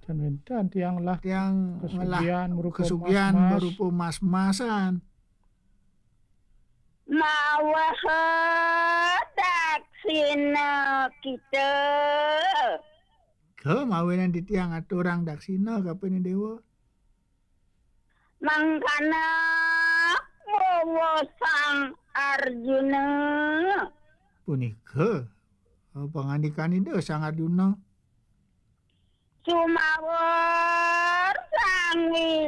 dan tiang lah tiang kesugihan berupa mas-masan. Mawa daksina kita. Ke mawinan di tiang aturang daksina kapan dewa. Mangkana sang Arjuna. Punika pangandikan itu sang Arjuna. Sumawur sang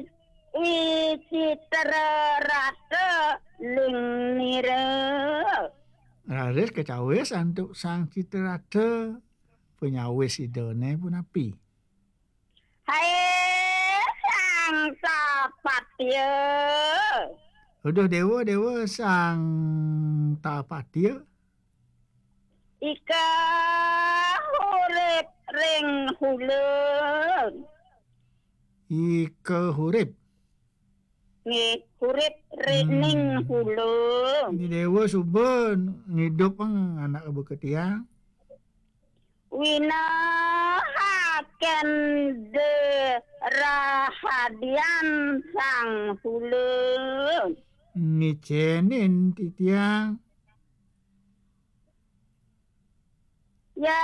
Wicitra rasa lingnira. Raris kecawis untuk sang Citrarata penyawis idone pun api. Hai sang Sapatya. Udah dewa sang Tapatya. Ika hurip ring hulun. Ika hurip. Ngi hurip ning hulun. Ini dewa subun ngidup ang anak ibu ketiang. Wina haken de rahadian sang hulun. Ngicenin titiang. Ya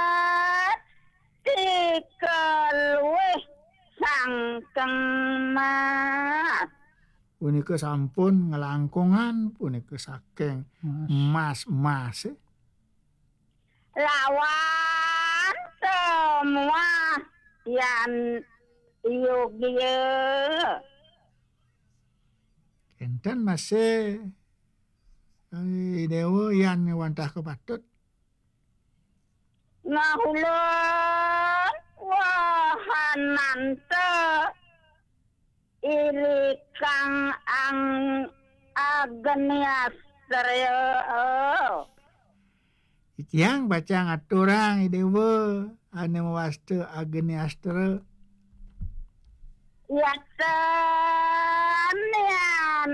tikelweh sang kemas. Punika sampun ngelangkungan, punika saking mas-mas. Lawan semua yang yogia. Enten masih dewa yang wantah kepatut. Ngahulun wahananta ilikang ang agnias teryo. Itiang baca ngaturang dewa ane mawastu agni astra. Yatan yan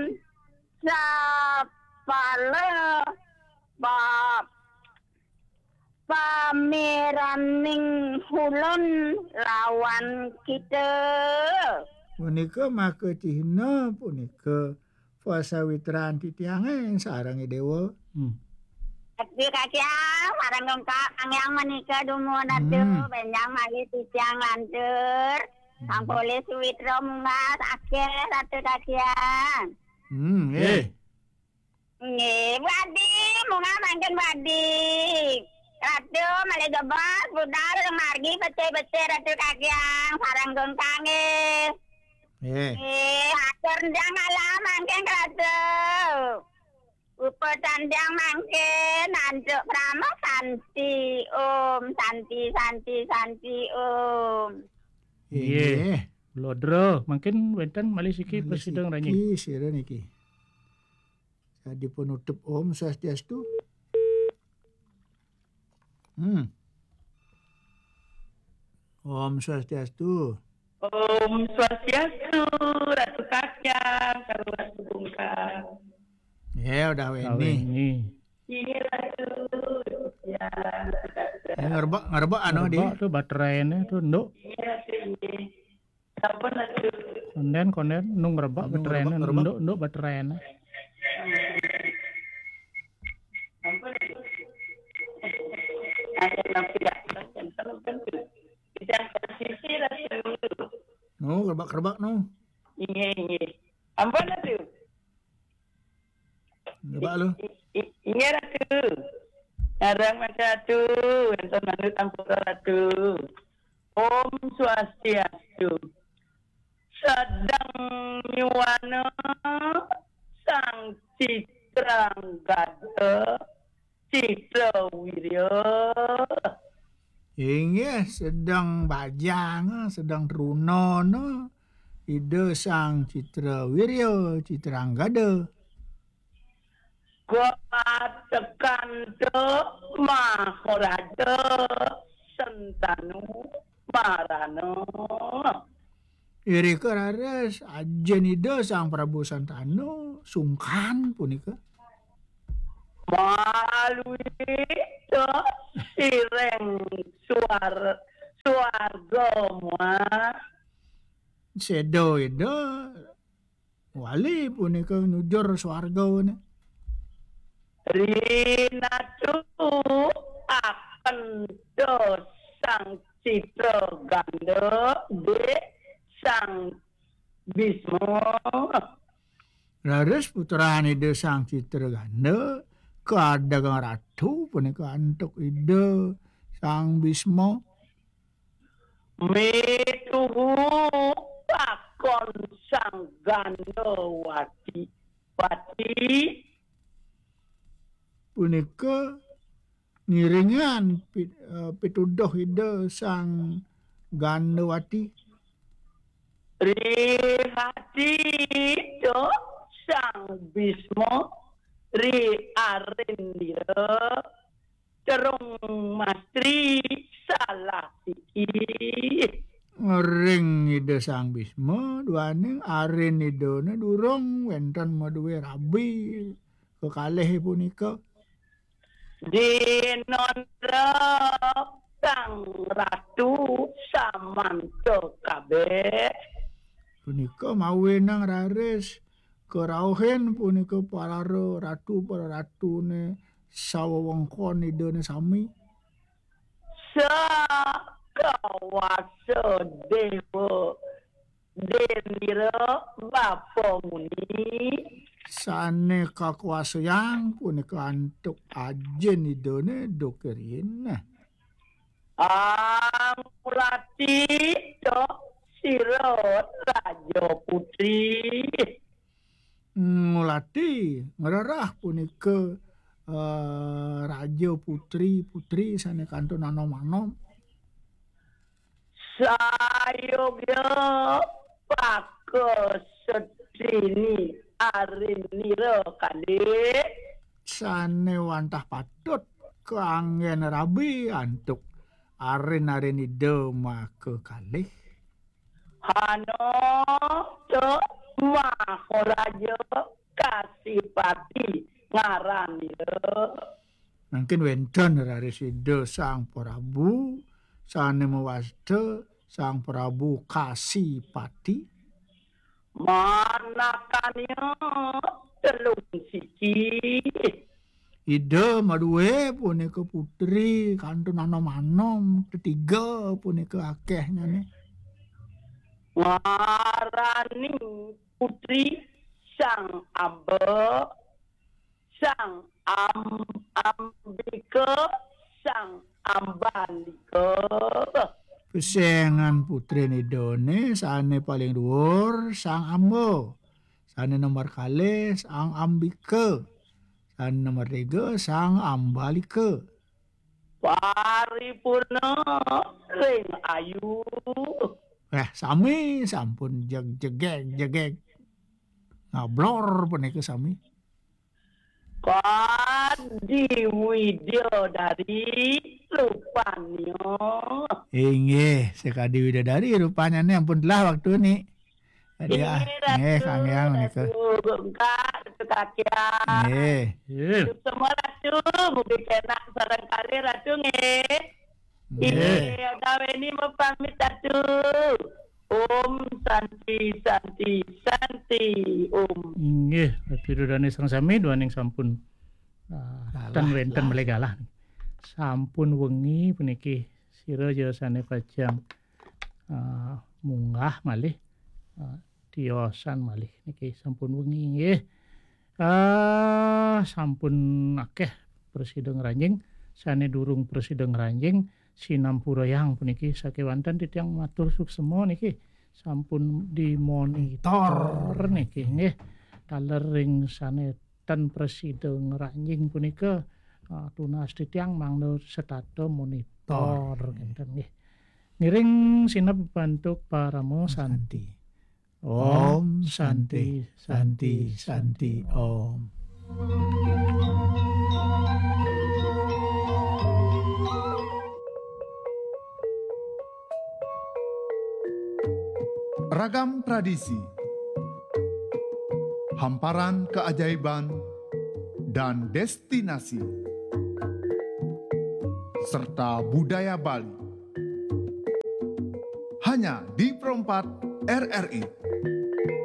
sapala bab pamiraning hulun lawan kita. Punika maka cihna punika pasawitran titiange sarang dewa. Di kakiang marang dongka angyang manika dumun atuh benjang mali titiang lantur. Ang polis witro mungas akhir ratu kakiang. Badi munga mangken badi. Ratu mali gebas budal margi bece ratu kakiang sarang dongkange. Atur ndang alam mangken ratu. Upatandang mangken anjuk prama santi om. Iya. Lodro, mungkin wenten malih siki presiden ranyi. Iki sira niki. Jadi penutup Om Swastiastu. Om Swastiastu. Om Swastiastu, Ratu Kakyang, karo Ratu Bungkang. Ya udah ini. Ini Ratu. Ya. Ngerebak anu di. Tuh baterainya tuh nduk. Iya sih. Sampun Ratu. Konden nung ngerebak baterainya nduk baterainya. Sampun Ratu. Ada napi dak. Sampun Ratu. Kita posisi Ratu. Ngerebak no. Iya. Ampun Ratu. Ngerebak lu. Iya Ratu. Narang macam Ratu, enten manut ampura Ratu. Om Swastiastu. Sedang nyuwana sang Citrangada Citrawirya. Inggih sedang bajang, sedang runono. Ide sang Citrawirya, Citranggada. Gua tekan do Maharaja Sentanu Marano. Iri karares ajen ide sang Prabu Santanu sungkan punika. Malui do sireng Suarga muah. Sedo ida wali punika nujur swarga ne. Rinatu akan sang citra ganda de sang Bisma. Rares putrane ida sang citra ganda keadagang ratu punika antuk ida sang Bisma. Metuhu pakon sang ganda wati Punika ngiringan pituduh ida sang Gandawati. Rihati do sang Bisma ri arendira terung mastri salah iki. Ngering ida sang Bisma duaning aren idana durung wenten maduwe rabi kekalih punika. Dinondra sang ratu samanto kabeh. Punika mawenang rares kerauhen punika para ratune sawewengkon idana sami. Sakawasa dewa denira bapa muni. Sane kakuasayang punika antuk ajen idana dokerin. Angulati do sira raja putri. Ngulati ngererah punika raja putri sane kantun anom-anom. Sayogya pakas sedini arinira kali. Sane wantah patut keanggen rabi antuk aren ida maka kalih. Hano to maharaja kasipati ngaranira. Mungkin wenten raris ida sang Prabu sane mewasta sang Prabu Kasipati. Manakannya telung siji. Ida maduwe punika putri kantun anom-anom ketiga punika akehnya nih. Ngarani putri sang Amba, sang Ambika, sang Ambalika. Pesengan putri nidone sane paling dhuwur sang Amba. Sane nomor kalih sang Ambika. Sane nomor 3 sang Ambalika. Paripurna ring ayu. Sami sampun jegeg ngablor punika sami. Kadi widodari rupanya. Inggih, sekadi widodari rupanya nih ampun telah waktu nih. Tadi Kang Yang menika. Enggak kekakian. Nggih. Semua ratu mungkin enak sareng kali ratu nggih. Nggih. Daweni mau pamit ratu. Om Santi Om. Nggih, pidodane sang sami duaning sampun tan wenten melegalah. Sampun wengi puniki sira jasane pajang munggah malih tiosan malih niki sampun wengi nggih. Sampun akeh Presiden Ranjing sane durung Presiden Ranjing sinampura yang puniki sakewanten titiang matur suksema niki sampun dimonitor niki nggih talering sane ten Presiden Ranjing punika tunas titiang mangdo setato monitor ngenten nggih. Ngiring sinep bantuk paramo santi. Om Santi Om. Ragam tradisi, hamparan keajaiban, dan destinasi, serta budaya Bali hanya di Perempat RRI.